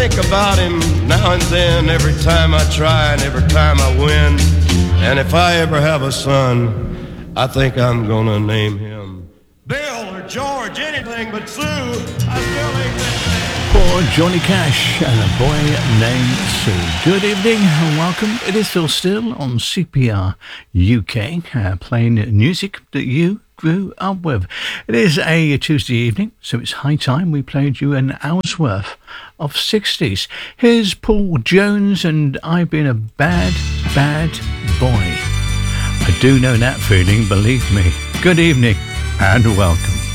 think about him now and then, every time I try and every time I win. And if I ever have a son, I think I'm gonna name him Bill or George, anything but Sue. I still ain't that. Poor Johnny Cash and a boy named Sue. Good evening and welcome. It is Phil Still on CPR UK, playing music that you grew up with. It is a Tuesday evening, so it's high time we played you an hour's worth of 60s. Here's Paul Jones and I've Been a Bad, Bad Boy. I do know that feeling, believe me. Good evening and welcome.